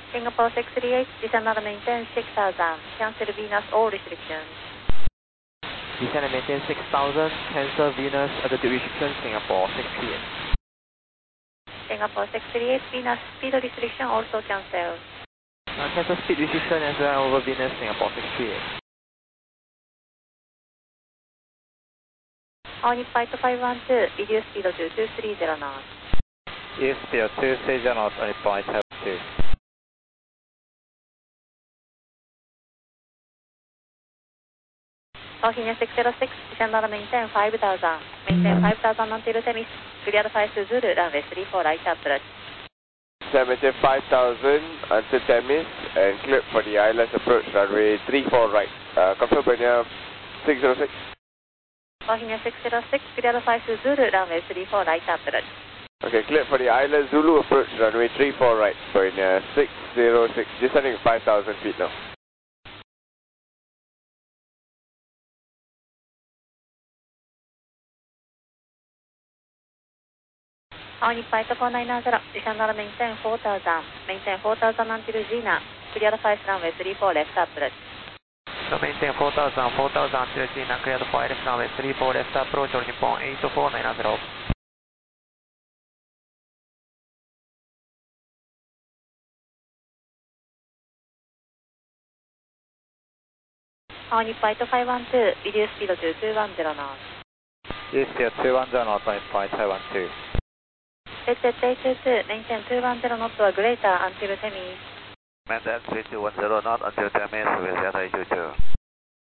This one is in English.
Singapore 638, descend and maintain 6000, cancel Venus all restrictions. Descend and maintain 6000, cancel Venus altitude restriction, Singapore 638. Singapore 638, Venus speed restriction also cancel. Cancel speed restriction as well over Venus, Singapore 638. All Flight 512, reduce speed to 230 knots. Reduce speed to 230 knots, only point 2. Rohini 606, descend and maintain 5000. Maintain 5000 until Temis. Clear the 5 to Zulu, runway 34 right approach. Maintain 5000 until Temis and clear for the ILS approach, runway 34 right. Confirm Bernier 606. Rohini 606, clear the 5 to Zulu, runway 34 right approach. Okay, clear for the ILS Zulu approach, runway 34 right, Bernier 606, descending 5000 feet now. All Flight 490, descend and maintain 4000. Maintain 4000 until Gina. Clear the 5 runway 34 left approach. So maintain 4000 until Gina, clear the 5 left runway 34 left approach, or Nippon 84990. All Flight 512, reduce speed to 210 knots. Reduce speed to 210 knots, only point 212. HH822, maintain 210 knots or greater until Temis. Maintain 3210 knots until Temis with Delta 822.